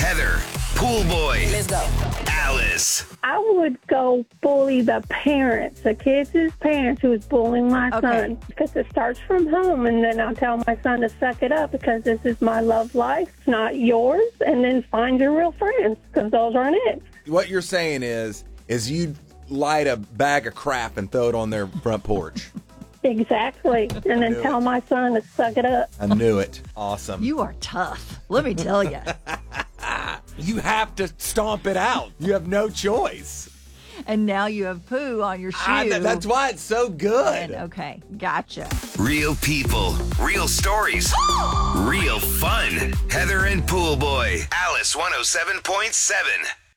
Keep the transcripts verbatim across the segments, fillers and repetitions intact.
Heather. Pool boy. Let's go. Alice. I would go bully the parents, the kids' parents who was bullying my Okay. son. Because it starts from home, and then I'll tell my son to suck it up because this is my love life, it's not yours. And then find your real friends because those aren't it. What you're saying is, is you light a bag of crap and throw it on their front porch. Exactly. And then knew tell it. my son to suck it up. I knew it. Awesome. You are tough. Let me tell you. You have to stomp it out. You have no choice. And now you have poo on your shoe. I, that's why it's so good. And, okay, gotcha. Real people. Real stories. Real fun. Heather and Pool boy. Alice one oh seven point seven.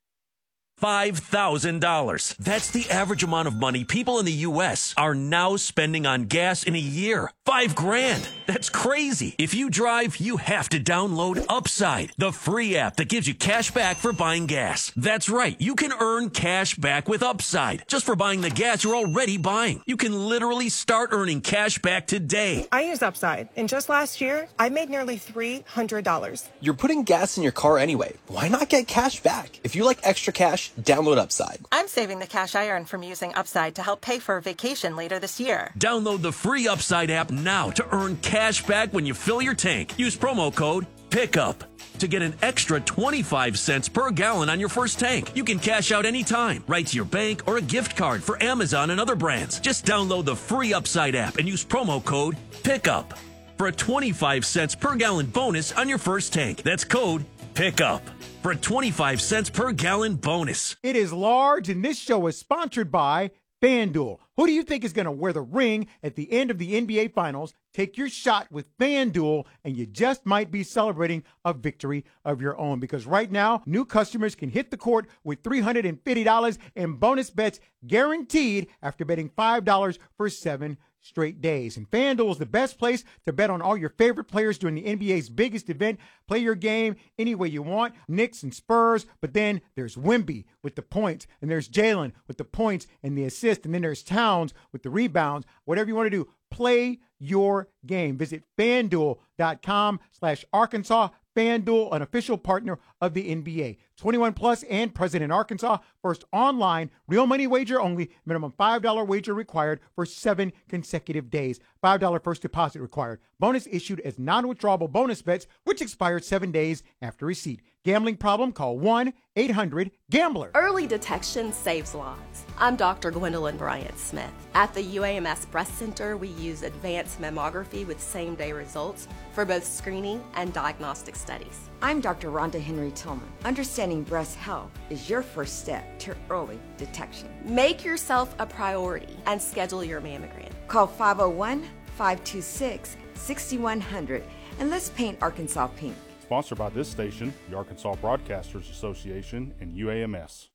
five thousand dollars. That's the average amount of money people in the U S are now spending on gas in a year. Five grand. That's crazy. If you drive, you have to download Upside, the free app that gives you cash back for buying gas. That's right. You can earn cash back with Upside just for buying the gas you're already buying. You can literally start earning cash back today. I use Upside, and just last year, I made nearly three hundred dollars. You're putting gas in your car anyway. Why not get cash back? If you like extra cash, download Upside. I'm saving the cash I earn from using Upside to help pay for a vacation later this year. Download the free Upside app now to earn cash back when you fill your tank. Use promo code PICKUP to get an extra twenty-five cents per gallon on your first tank. You can cash out anytime, right to your bank or a gift card for Amazon and other brands. Just download the free Upside app and use promo code PICKUP for a twenty-five cents per gallon bonus on your first tank. That's code PICKUP for a twenty-five cents per gallon bonus. It is large, and this show is sponsored by FanDuel. Who do you think is going to wear the ring at the end of the N B A Finals? Take your shot with FanDuel, and you just might be celebrating a victory of your own. Because right now, new customers can hit the court with three hundred fifty dollars in bonus bets guaranteed after betting five dollars for seven straight days. And FanDuel is the best place to bet on all your favorite players during the N B A's biggest event. Play your game any way you want, Knicks and Spurs, but then there's Wemby with the points, and there's Jalen with the points and the assist, and then there's Towns with the rebounds. Whatever you want to do, play your game. Visit FanDuel.com slash Arkansas. FanDuel, an official partner of the N B A. twenty-one plus and present in Arkansas. First online, real money wager only. Minimum five dollars wager required for seven consecutive days. five dollars first deposit required. Bonus issued as non-withdrawable bonus bets, which expires seven days after receipt. Gambling problem? Call one eight hundred gambler. Early detection saves lives. I'm Doctor Gwendolyn Bryant Smith. At the U A M S Breast Center, we use advanced mammography with same-day results for both screening and diagnostic studies. I'm Doctor Rhonda Henry Tillman. Understanding breast health is your first step to early detection. Make yourself a priority and schedule your mammogram. Call five oh one, five two six, six one zero zero and let's paint Arkansas pink. Sponsored by this station, the Arkansas Broadcasters Association, and U A M S.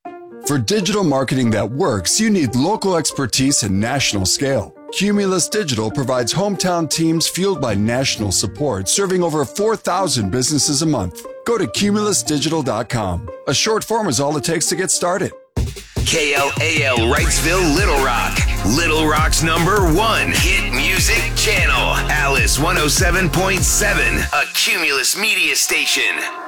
For digital marketing that works, you need local expertise and national scale. Cumulus Digital provides hometown teams fueled by national support, serving over four thousand businesses a month. Go to cumulus digital dot com. A short form is all it takes to get started. K L A L Wrightsville, Little Rock. Little Rock's number one hit music channel. Alice one oh seven point seven, a Cumulus media station.